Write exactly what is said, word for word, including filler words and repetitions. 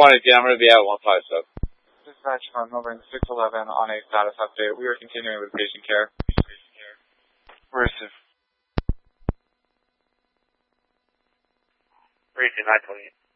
one again, I'm going to be at one five seven. Dispatch from Melbourne six eleven on a status update. We are continuing with patient care. Receive. Receive nine twenty-eight.